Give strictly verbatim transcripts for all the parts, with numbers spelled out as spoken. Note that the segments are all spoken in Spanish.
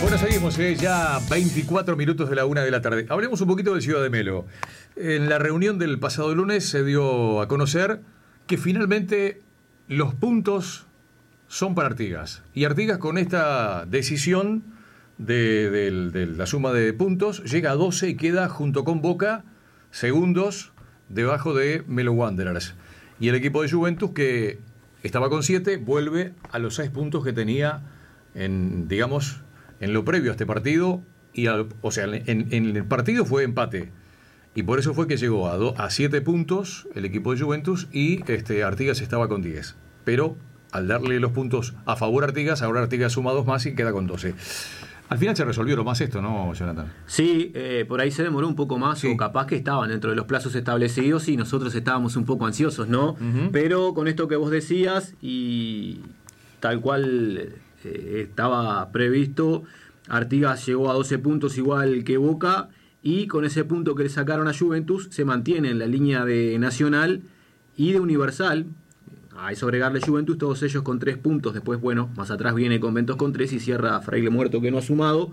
Bueno, seguimos, ¿eh? Ya veinticuatro minutos de la una de la tarde. Hablemos un poquito de Ciudad de Melo. En la reunión del pasado lunes se dio a conocer que finalmente los puntos son para Artigas. Y Artigas, con esta decisión de, de, de la suma de puntos, llega a doce y queda junto con Boca segundos debajo de Melo Wanderers. Y el equipo de Juventus, que estaba con siete, vuelve a los seis puntos que tenía en, digamos, en lo previo a este partido. Y al, o sea, en, en el partido fue empate. Y por eso fue que llegó a, do, a siete puntos el equipo de Juventus y este, Artigas estaba con diez. Pero al darle los puntos a favor a Artigas, ahora Artigas suma dos más y queda con doce. Al final se resolvió lo más esto, ¿no, Jonathan? Sí, eh, por ahí se demoró un poco más, sí. O capaz que estaban dentro de los plazos establecidos y nosotros estábamos un poco ansiosos, ¿no? Uh-huh. Pero con esto que vos decías y tal cual eh, estaba previsto, Artigas llegó a doce puntos igual que Boca y con ese punto que le sacaron a Juventus se mantiene en la línea de Nacional y de Universal. A eso agregarle Juventus, todos ellos con tres puntos. Después, bueno, más atrás viene Conventos con tres y cierra Fraile Muerto, que no ha sumado.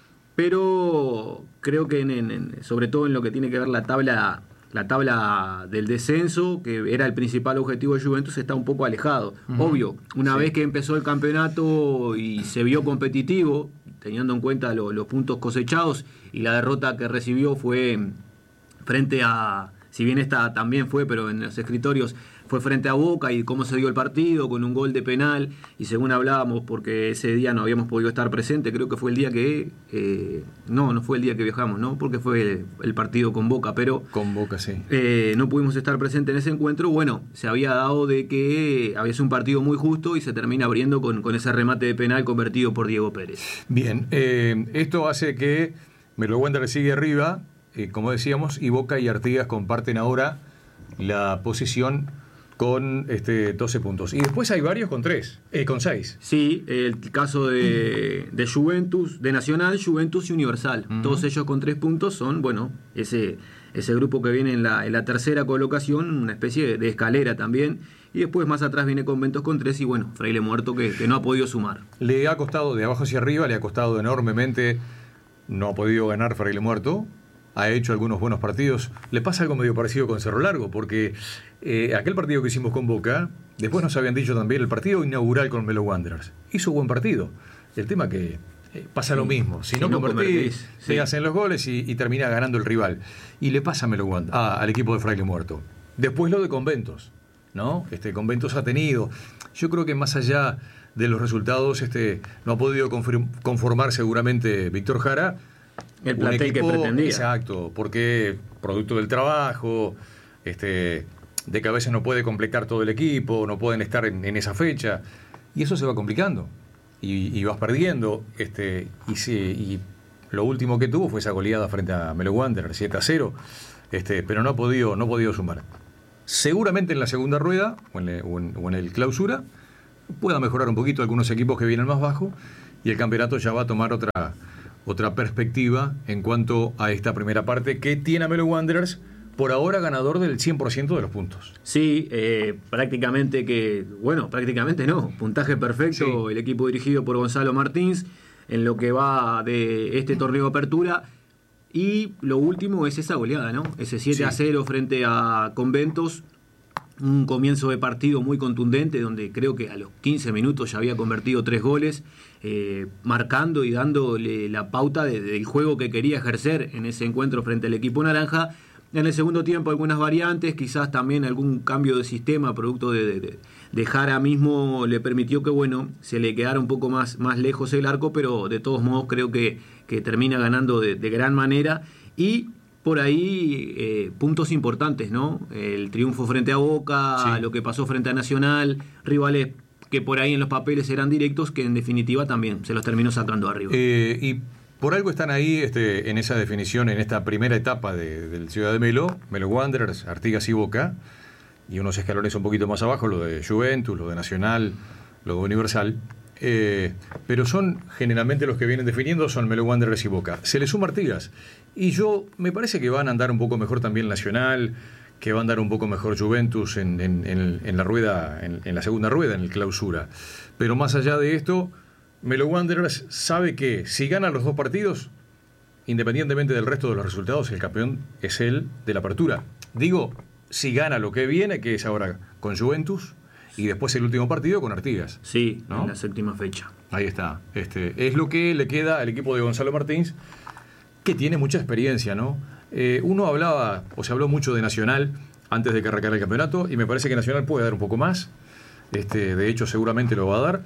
Pero creo que en, en, sobre todo en lo que tiene que ver la tabla, la tabla del descenso, que era el principal objetivo de Juventus, está un poco alejado. Uh-huh. Obvio, una sí. vez que empezó el campeonato y se vio competitivo, teniendo en cuenta lo, los puntos cosechados y la derrota que recibió fue frente a, si bien esta también fue, pero en los escritorios fue frente a Boca y cómo se dio el partido con un gol de penal y según hablábamos, porque ese día no habíamos podido estar presente, creo que fue el día que eh, no, no fue el día que viajamos, ¿no? Porque fue el, el partido con Boca, pero con Boca, sí. Eh, no pudimos estar presentes en ese encuentro. Bueno, se había dado de que había sido un partido muy justo y se termina abriendo con, con ese remate de penal convertido por Diego Pérez. Bien, eh, esto hace que Melo Wanderers sigue arriba, eh, como decíamos, y Boca y Artigas comparten ahora la posición con este, doce puntos. Y después hay varios con tres, eh, con seis. Sí, el caso de, de Juventus, de Nacional, Juventus y Universal. Uh-huh. Todos ellos con tres puntos son, bueno, ese, ese grupo que viene en la, en la tercera colocación, una especie de, de escalera también. Y después más atrás viene Conventos con tres y bueno, Fraile Muerto que, que no ha podido sumar. Le ha costado, de abajo hacia arriba, le ha costado enormemente, no ha podido ganar Fraile Muerto. Ha hecho algunos buenos partidos. Le pasa algo medio parecido con Cerro Largo, porque eh, aquel partido que hicimos con Boca, después nos habían dicho también el partido inaugural con Melo Wanderers. Hizo buen partido. El tema que eh, pasa sí. lo mismo. Si, si no, no convertís, se sí. hacen los goles y, y termina ganando el rival. Y le pasa a Melo Wanderers, ah, al equipo de Fraile Muerto. Después lo de Conventos, ¿no? Este Conventos ha tenido. Yo creo que más allá de los resultados, este no ha podido conformar seguramente Víctor Jara. El plantel equipo, que pretendía. Exacto, porque producto del trabajo, este, de que a veces no puede completar todo el equipo, no pueden estar en, en esa fecha, y eso se va complicando, y, y vas perdiendo, este, y, sí, y lo último que tuvo fue esa goleada frente a Melo Wanderers, siete a cero, este, pero no ha podido, no ha podido sumar. Seguramente en la segunda rueda, o en, o en, o en el clausura, pueda mejorar un poquito algunos equipos que vienen más bajo, y el campeonato ya va a tomar otra... otra perspectiva en cuanto a esta primera parte que tiene a Melo Wanderers por ahora ganador del cien por ciento de los puntos. Sí, eh, prácticamente que, bueno, prácticamente no, puntaje perfecto, sí. El equipo dirigido por Gonzalo Martins en lo que va de este torneo de apertura y lo último es esa goleada, ¿no? Ese siete a cero frente a Conventos, un comienzo de partido muy contundente donde creo que a los quince minutos ya había convertido tres goles, eh, marcando y dándole la pauta de, del juego que quería ejercer en ese encuentro frente al equipo naranja. En el segundo tiempo algunas variantes, quizás también algún cambio de sistema producto de, de, de Jara mismo le permitió que bueno se le quedara un poco más, más lejos el arco, pero de todos modos creo que, que termina ganando de, de gran manera y por ahí eh, puntos importantes, ¿no? El triunfo frente a Boca, sí. Lo que pasó frente a Nacional, rivales que por ahí en los papeles eran directos, que en definitiva también se los terminó sacando arriba. Eh, y por algo están ahí este, en esa definición, en esta primera etapa de, del Ciudad de Melo, Melo Wanderers, Artigas y Boca, y unos escalones un poquito más abajo, lo de Juventus, lo de Nacional, lo de Universal. Eh, pero son generalmente los que vienen definiendo son Melo Wanderers y Boca. Se le suma Artigas y yo me parece que van a andar un poco mejor también Nacional, que va a andar un poco mejor Juventus en, en, en, en la rueda, en, en la segunda rueda, en el clausura. Pero más allá de esto, Melo Wanderers sabe que si gana los dos partidos, independientemente del resto de los resultados, el campeón es el de la apertura. Digo, si gana lo que viene, que es ahora con Juventus, y después el último partido con Artigas. Sí, ¿no? En la séptima fecha. Ahí está. Este, es lo que le queda al equipo de Gonzalo Martins, que tiene mucha experiencia, ¿no? Eh, uno hablaba, o se habló mucho de Nacional antes de que arrancara el campeonato, y me parece que Nacional puede dar un poco más. Este, de hecho, seguramente lo va a dar.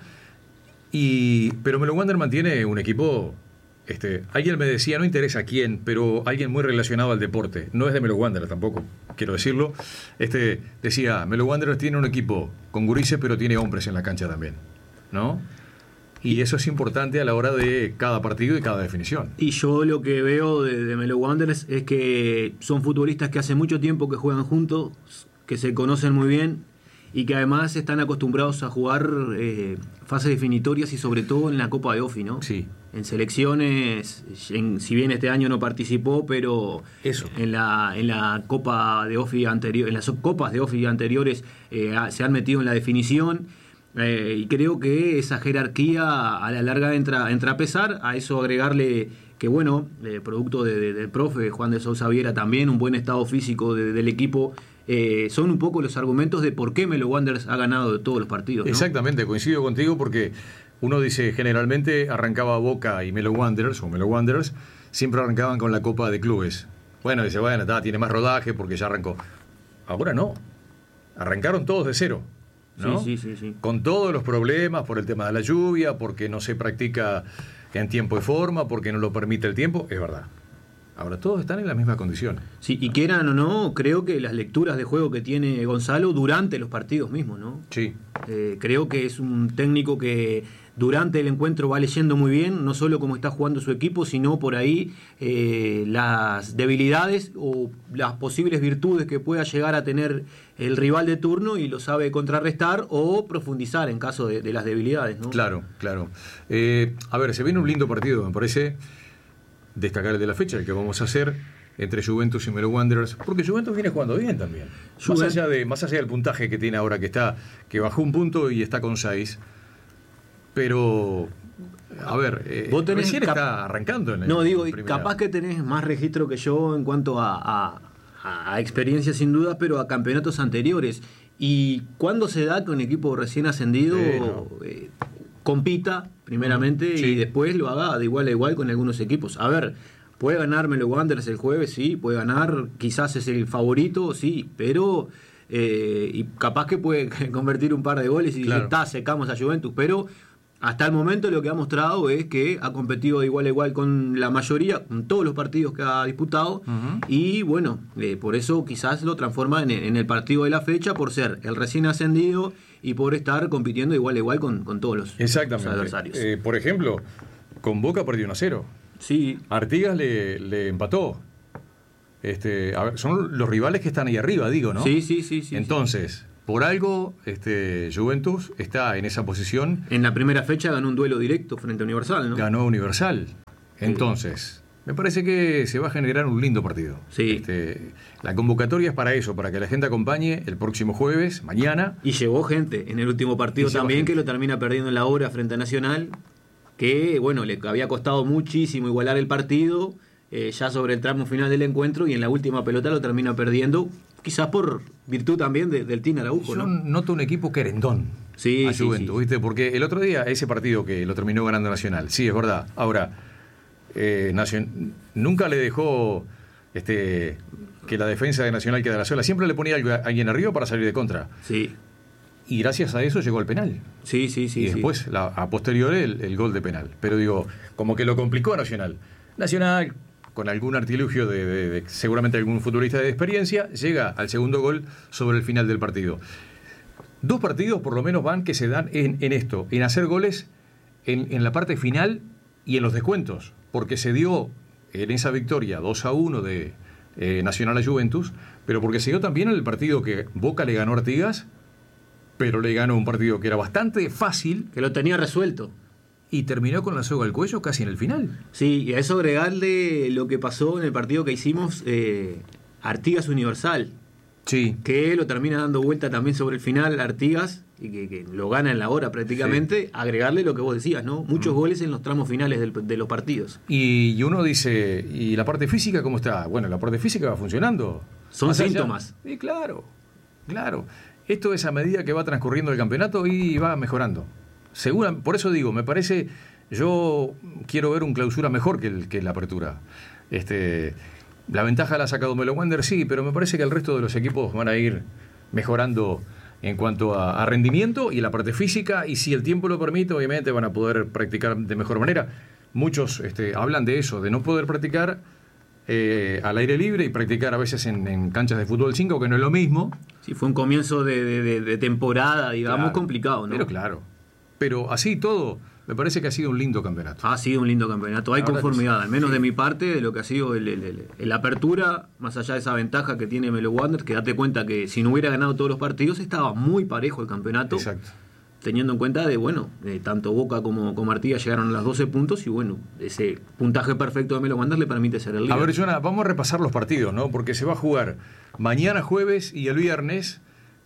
Y, pero Melo Wander mantiene un equipo. Este, alguien me decía, no interesa quién, pero alguien muy relacionado al deporte. No es de Melo Wanderers tampoco, quiero decirlo. Este, decía, Melo Wanderers tiene un equipo con gurises, pero tiene hombres en la cancha también, ¿no? Y eso es importante a la hora de cada partido y cada definición. Y yo lo que veo de, de Melo Wanderers es que son futbolistas que hace mucho tiempo que juegan juntos, que se conocen muy bien y que además están acostumbrados a jugar eh, fases definitorias y sobre todo en la Copa de Ofi, ¿no? Sí. En selecciones, en, si bien este año no participó, pero Eso. en la en la Copa de Ofi anterior, en las copas de Ofi anteriores eh, se han metido en la definición. Eh, y creo que esa jerarquía a la larga entra, entra a pesar, a eso agregarle que bueno, eh, producto de, de, del profe Juan de Sousa Viera también, un buen estado físico de, del equipo, eh, son un poco los argumentos de por qué Melo Wanderers ha ganado de todos los partidos, ¿no? Exactamente, coincido contigo porque uno dice, generalmente arrancaba Boca y Melo Wanderers, o Melo Wanderers, siempre arrancaban con la Copa de Clubes. Bueno, dice, bueno, está, tiene más rodaje porque ya arrancó. Ahora no, arrancaron todos de cero. ¿No? Sí, sí, sí, sí. Con todos los problemas por el tema de la lluvia, porque no se practica en tiempo y forma, porque no lo permite el tiempo, es verdad. Ahora todos están en la misma condición. Sí, y quieran o no, creo que las lecturas de juego que tiene Gonzalo durante los partidos mismos, ¿no? Sí. Eh, creo que es un técnico que durante el encuentro va leyendo muy bien, no solo cómo está jugando su equipo, sino por ahí eh, las debilidades o las posibles virtudes que pueda llegar a tener el rival de turno y lo sabe contrarrestar o profundizar en caso de, de las debilidades, ¿no? Claro, claro. Eh, a ver, se viene un lindo partido, me parece, destacar el de la fecha, el que vamos a hacer entre Juventus y Melo Wanderers, porque Juventus viene jugando bien también. Más allá, de, más allá del puntaje que tiene ahora, que está que bajó un punto y está con seis. Pero, a ver, eh, vos tenés recién cap- está arrancando en el No, digo, primera. capaz que tenés más registro que yo en cuanto a, a, a experiencia sin duda, pero a campeonatos anteriores. ¿Y cuándo se da que un equipo recién ascendido Sí, no. eh, compita, primeramente, Sí. y después lo haga de igual a igual con algunos equipos? A ver, puede ganar Melo Wanderers el jueves, sí, puede ganar, quizás es el favorito, sí, pero... Eh, y capaz que puede convertir un par de goles y Claro. está, secamos a Juventus, pero hasta el momento lo que ha mostrado es que ha competido de igual a igual con la mayoría, con todos los partidos que ha disputado, Uh-huh. y bueno, eh, por eso quizás lo transforma en, en el partido de la fecha, por ser el recién ascendido y por estar compitiendo de igual a igual con, con todos los, Exactamente. los adversarios. Eh, por ejemplo, con Boca perdió uno a cero. Sí, Artigas le, le empató. Este, a ver, son los rivales que están ahí arriba, digo, ¿no? sí, sí, sí, sí. Entonces, por algo, este, Juventus está en esa posición. En la primera fecha ganó un duelo directo frente a Universal, ¿no? Ganó Universal. Entonces, me parece que se va a generar un lindo partido. Sí. Este, la convocatoria es para eso, para que la gente acompañe el próximo jueves, mañana. Y llevó gente en el último partido Y llevó también, gente. que lo termina perdiendo en la hora frente a Nacional, que bueno, le había costado muchísimo igualar el partido, eh, ya sobre el tramo final del encuentro, y en la última pelota lo termina perdiendo, quizás por virtud también de- del Tin Araujo, Yo ¿no? noto un equipo querendón Sí, a sí, Juventus, sí. ¿viste? Porque el otro día, ese partido que lo terminó ganando Nacional, sí, es verdad. Ahora, eh, Nacion- nunca le dejó este, que la defensa de Nacional quedara sola. Siempre le ponía algo- a alguien arriba para salir de contra. Sí, Y gracias a eso llegó al penal. sí, sí, sí. y sí. después, la- a posteriori, el, el gol de penal. Pero digo, como que lo complicó a Nacional. Nacional, con algún artilugio de, de- de seguramente algún futbolista de experiencia, llega al segundo gol sobre el final del partido. Dos partidos por lo menos van que se dan en, en esto, en hacer goles en, en la parte final y en los descuentos, porque se dio en esa victoria dos a uno de eh, Nacional a Juventus, pero porque se dio también en el partido que Boca le ganó a Artigas, pero le ganó un partido que era bastante fácil Que lo tenía resuelto. y terminó con la soga al cuello casi en el final. Sí, y a eso agregarle lo que pasó en el partido que hicimos, eh, Artigas Universal. Sí. Que lo termina dando vuelta también sobre el final Artigas, y que, que lo gana en la hora prácticamente, sí. Agregarle lo que vos decías, ¿no? Muchos mm. goles en los tramos finales del, de los partidos. Y, y uno dice, ¿y la parte física cómo está? Bueno, la parte física va funcionando. Son síntomas. Sí, claro, claro. Esto es a medida que va transcurriendo el campeonato y va mejorando. Segura, por eso digo, me parece, yo quiero ver un Clausura mejor que, el, que la Apertura. Este, la ventaja la ha sacado Melo Wanderers, sí, pero me parece que el resto de los equipos van a ir mejorando en cuanto a, a rendimiento y la parte física, y si el tiempo lo permite, obviamente van a poder practicar de mejor manera. Muchos este, hablan de eso, de no poder practicar eh, al aire libre y practicar a veces en, en canchas de fútbol cinco, que no es lo mismo. Sí, fue un comienzo de, de, de temporada, digamos, claro, complicado, ¿no? Pero claro, pero así todo, me parece que ha sido un lindo campeonato. Ha sido un lindo campeonato, hay conformidad, al menos sí. de mi parte, de lo que ha sido el, el, el, el Apertura, más allá de esa ventaja que tiene Melo Wanderers, que date cuenta que si no hubiera ganado todos los partidos, estaba muy parejo el campeonato. Exacto. Teniendo en cuenta de, bueno, de tanto Boca como, como Artigas llegaron a los doce puntos y, bueno, ese puntaje perfecto de Melo Wanderers le permite ser el líder. A ver, Jonah, vamos a repasar los partidos, ¿no? Porque se va a jugar mañana jueves y el viernes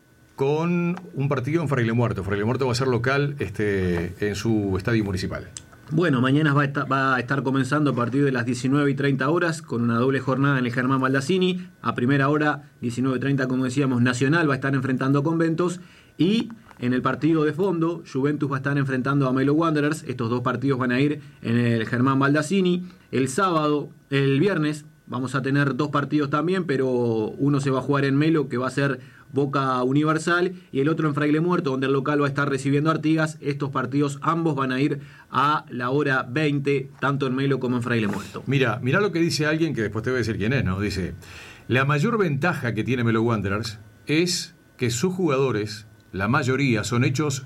con un partido en Fraile Muerto. Fraile Muerto va a ser local este, en su estadio municipal. Bueno, mañana va a, estar, va a estar comenzando a partir de las diecinueve y treinta horas con una doble jornada en el Germán Baldassini. A primera hora, diecinueve y treinta, como decíamos, Nacional va a estar enfrentando a Conventos, y en el partido de fondo, Juventus va a estar enfrentando a Melo Wanderers. Estos dos partidos van a ir en el Germán Baldassini. El sábado, el viernes, vamos a tener dos partidos también, pero uno se va a jugar en Melo, que va a ser Boca Universal, y el otro en Fraile Muerto, donde el local va a estar recibiendo a Artigas. Estos partidos ambos van a ir a la hora veinte, tanto en Melo como en Fraile Muerto. Mira, mira lo que dice alguien que después te voy a decir quién es, ¿no? Dice, la mayor ventaja que tiene Melo Wanderers es que sus jugadores, la mayoría, son hechos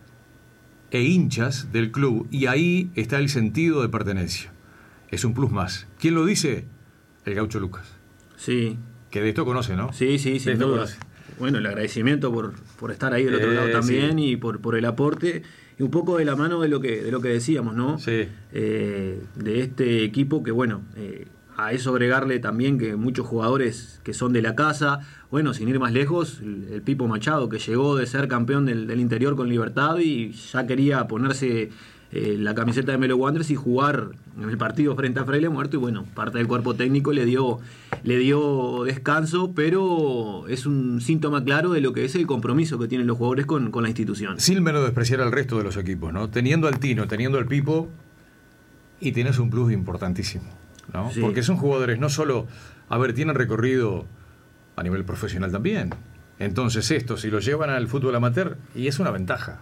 e hinchas del club, y ahí está el sentido de pertenencia. Es un plus más. ¿Quién lo dice? El Gaucho Lucas. Sí. Que de esto conoce, ¿no? Sí, sí, sin duda. Bueno, el agradecimiento por, por estar ahí del otro eh, lado también, sí. y por, por el aporte, y un poco de la mano de lo que, de lo que decíamos, ¿no? Sí. Eh, de este equipo que, bueno, eh, a eso agregarle también que muchos jugadores que son de la casa, bueno, sin ir más lejos, el, el Pipo Machado, que llegó de ser campeón del, del interior con Libertad y ya quería ponerse eh, la camiseta de Melo Wanderers y jugar en el partido frente a Fraile Muerto, y bueno, parte del cuerpo técnico le dio, le dio descanso, pero es un síntoma claro de lo que es el compromiso que tienen los jugadores con, con la institución. Sin menospreciar al resto de los equipos, ¿no? Teniendo al Tino, teniendo al Pipo, y tienes un plus importantísimo, ¿no? Sí. Porque son jugadores no solo, a ver, tienen recorrido a nivel profesional también. Entonces esto, si lo llevan al fútbol amateur, y es una ventaja,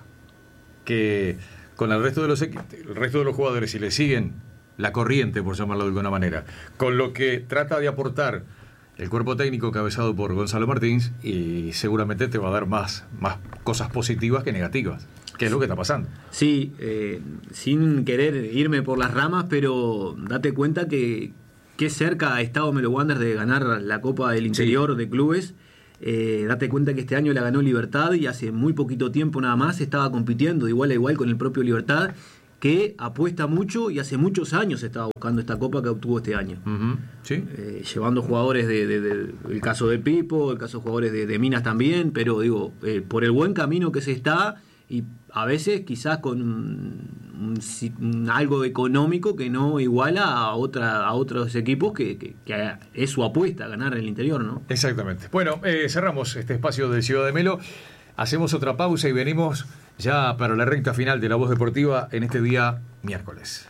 que con el resto de los el resto de los jugadores, si le siguen la corriente, por llamarlo de alguna manera, con lo que trata de aportar el cuerpo técnico cabezado por Gonzalo Martins, y seguramente te va a dar más, más cosas positivas que negativas, que es lo que está pasando. Sí, eh, sin querer irme por las ramas, pero date cuenta que qué cerca ha estado Melo Wanderers de ganar la Copa del Interior, sí, de clubes. Eh, date cuenta que este año la ganó Libertad, y hace muy poquito tiempo nada más estaba compitiendo de igual a igual con el propio Libertad, que apuesta mucho y hace muchos años estaba buscando esta copa que obtuvo este año. Uh-huh. ¿Sí? Eh, llevando jugadores de, de, de, el caso de Pipo, el caso de jugadores de, de Minas también, pero digo, eh, por el buen camino que se está, y a veces quizás con un, un, un, algo económico que no iguala a otra a otros equipos que, que, que es su apuesta, ganar en el interior, ¿no? Exactamente. Bueno, eh, cerramos este espacio de Ciudad de Melo, hacemos otra pausa y venimos ya para la recta final de La Voz Deportiva en este día miércoles.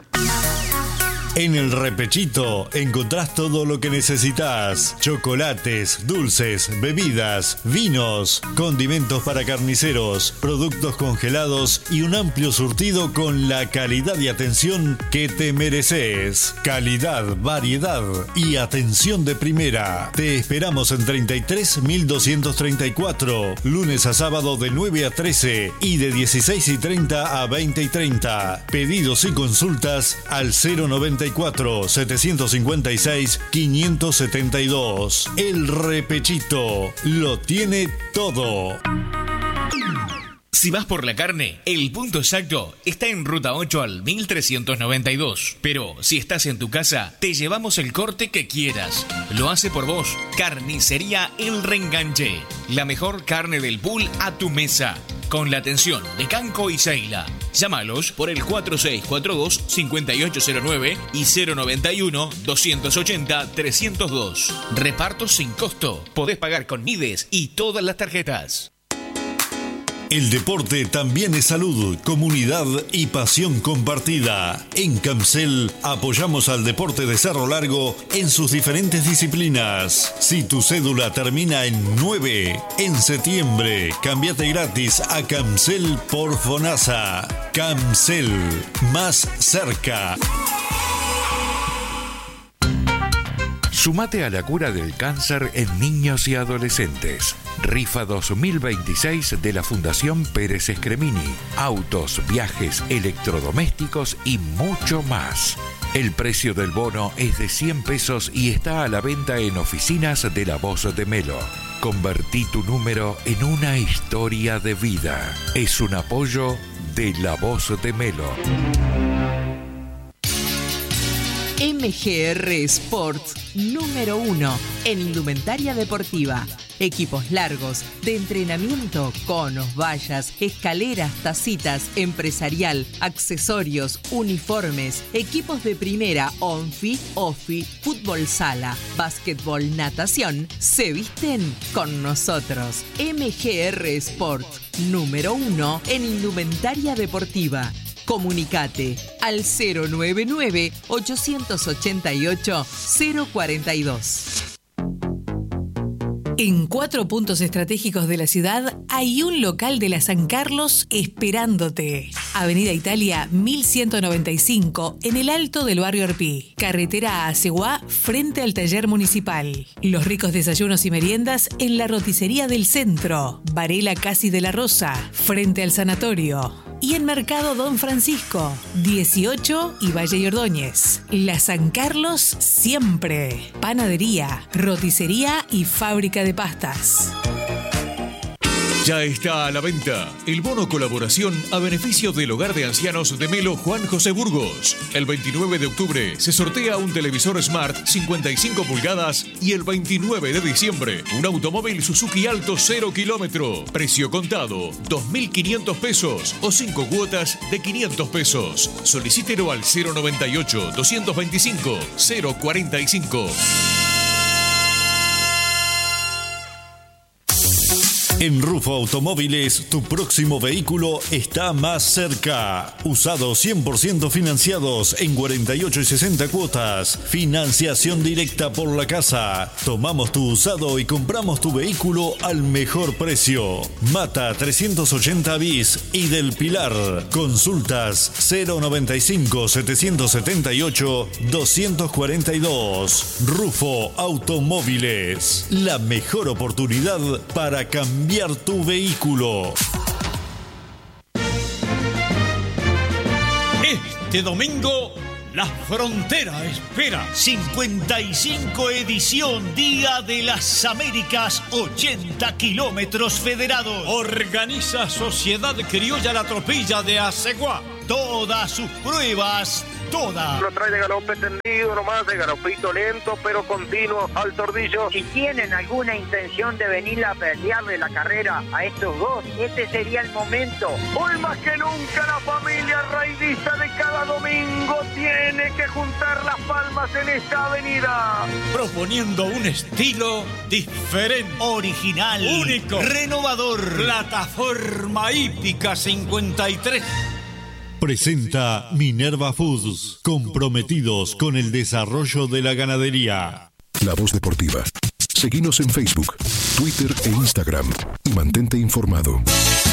En el Repechito encontrás todo lo que necesitas: chocolates, dulces, bebidas, vinos, condimentos para carniceros, productos congelados y un amplio surtido con la calidad y atención que te mereces. Calidad, variedad y atención de primera. Te esperamos en treinta y tres mil doscientos treinta y cuatro, lunes a sábado de nueve a trece y de dieciséis y treinta a veinte y treinta. Pedidos y consultas al cero noventa y cuatro, setecientos cincuenta y seis, quinientos setenta y dos. El Repechito lo tiene todo. Si vas por la carne, el punto exacto está en Ruta ocho al mil trescientos noventa y dos. Pero si estás en tu casa, te llevamos el corte que quieras. Lo hace por vos Carnicería El Reenganche. La mejor carne del pool a tu mesa. Con la atención de Canco y Seila. Llámalos por el cuatro seis cuatro dos, cinco ocho cero nueve y cero noventa y uno, doscientos ochenta, trescientos dos. Reparto sin costo. Podés pagar con Mides y todas las tarjetas. El deporte también es salud, comunidad y pasión compartida. En Camcel apoyamos al deporte de Cerro Largo en sus diferentes disciplinas. Si tu cédula termina en nueve, en septiembre, cámbiate gratis a Camcel por FONASA. Camcel, más cerca. Sumate a la cura del cáncer en niños y adolescentes. Rifa dos mil veintiséis de la Fundación Pérez Escremini. Autos, viajes, electrodomésticos y mucho más. El precio del bono es de cien pesos y está a la venta en oficinas de La Voz de Melo. Convertí tu número en una historia de vida. Es un apoyo de La Voz de Melo. M G R Sport, número uno en indumentaria deportiva. Equipos largos, de entrenamiento, conos, vallas, escaleras, tacitas, empresarial, accesorios, uniformes, equipos de primera, onfi, ofi, fútbol sala, básquetbol, natación, se visten con nosotros. M G R Sport, número uno en indumentaria deportiva. Comunicate al cero nueve nueve, ocho ocho ocho, cero cuatro dos. En cuatro puntos estratégicos de la ciudad hay un local de la San Carlos esperándote. Avenida Italia mil ciento noventa y cinco, en el alto del barrio Orpí. Carretera a Aceguá, frente al taller municipal. Los ricos desayunos y meriendas en la roticería del centro. Varela Casi de la Rosa, frente al sanatorio. Y en Mercado Don Francisco, dieciocho y Valle y Ordóñez. La San Carlos siempre. Panadería, roticería y fábrica de pastas. Ya está a la venta el bono colaboración a beneficio del Hogar de Ancianos de Melo Juan José Burgos. El veintinueve de octubre se sortea un televisor Smart cincuenta y cinco pulgadas y el veintinueve de diciembre un automóvil Suzuki Alto cero kilómetro. Precio contado dos mil quinientos pesos o cinco cuotas de quinientos pesos. Solicítelo al cero noventa y ocho, doscientos veinticinco, cero cuarenta y cinco. En Rufo Automóviles, tu próximo vehículo está más cerca. Usados cien por ciento financiados en cuarenta y ocho y sesenta cuotas. Financiación directa por la casa. Tomamos tu usado y compramos tu vehículo al mejor precio. Mata trescientos ochenta bis y del Pilar. Consultas cero noventa y cinco, setecientos setenta y ocho, doscientos cuarenta y dos. Rufo Automóviles. La mejor oportunidad para cambiar tu vehículo. Este domingo, La Frontera espera cincuenta y cinco edición Día de las Américas, ochenta kilómetros federados. Organiza Sociedad Criolla La Tropilla de Aceguá. Todas sus pruebas, todas. Lo trae de galope tendido nomás, de galopito lento pero continuo al tordillo. Si tienen alguna intención de venir a pelearle la carrera a estos dos, este sería el momento. Hoy más que nunca la familia raidista de cada domingo tiene que juntar las palmas en esta avenida. Proponiendo un estilo diferente, original, único, renovador. Plataforma hípica cincuenta y tres. Presenta Minerva Foods, comprometidos con el desarrollo de la ganadería. La Voz Deportiva. Seguinos en Facebook, Twitter e Instagram y mantente informado.